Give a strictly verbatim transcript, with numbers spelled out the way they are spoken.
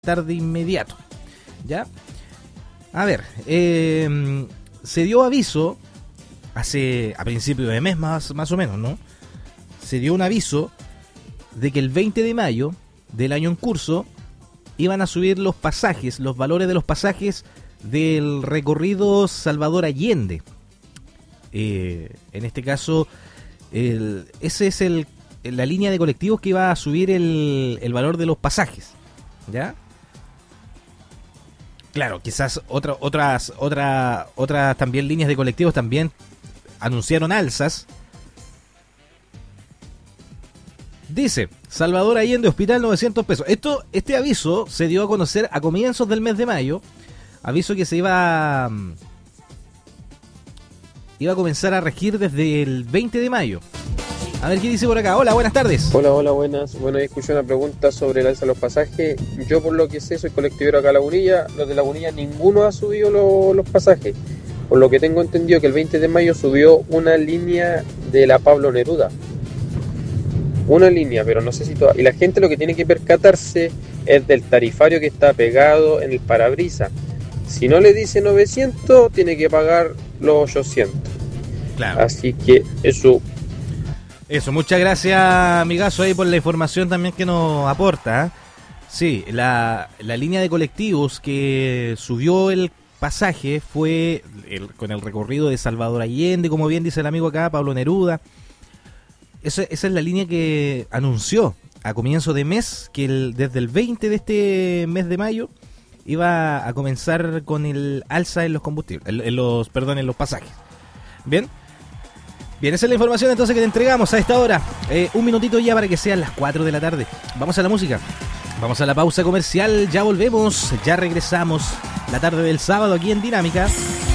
de inmediato, ¿ya? A ver, eh, se dio aviso hace a principios de mes más, más o menos, ¿no? Se dio un aviso de que el veinte de mayo del año en curso iban a subir los pasajes, los valores de los pasajes del recorrido Salvador Allende. Eh, en este caso, el, ese es el, la línea de colectivos que iba a subir el, el valor de los pasajes, ¿ya? Claro, quizás otra, otras, otra, otras también líneas de colectivos también anunciaron alzas. Dice, Salvador Allende, hospital novecientos pesos. Esto, este aviso se dio a conocer a comienzos del mes de mayo. Aviso que se iba a, iba a comenzar a regir desde el veinte de mayo. A ver qué dice por acá. Hola, buenas tardes. Hola, hola, buenas. Bueno, escuché una pregunta sobre el alza de los pasajes. Yo, por lo que sé, soy colectivero acá en Lagunilla. Los de Lagunilla, ninguno ha subido lo, los pasajes. Por lo que tengo entendido que el veinte de mayo subió una línea de la Pablo Neruda. Una línea, pero no sé si toda. Y la gente lo que tiene que percatarse es del tarifario que está pegado en el parabrisas. Si no le dice novecientos, tiene que pagar los ochocientos. Claro. Así que eso... Eso, muchas gracias, amigazo, ahí por la información también que nos aporta. ¿eh? Sí, la, la línea de colectivos que subió el pasaje fue el, con el recorrido de Salvador Allende, como bien dice el amigo acá, Pablo Neruda. Eso, esa es la línea que anunció a comienzo de mes, que el, desde el veinte de este mes de mayo iba a comenzar con el alza en los combustibles, en, en los, perdón, en los pasajes. Bien. Bien, esa es la información entonces que te entregamos a esta hora. Eh, un minutito ya para que sean las cuatro de la tarde. Vamos a la música. Vamos a la pausa comercial. Ya volvemos. Ya regresamos la tarde del sábado aquí en Dinámica.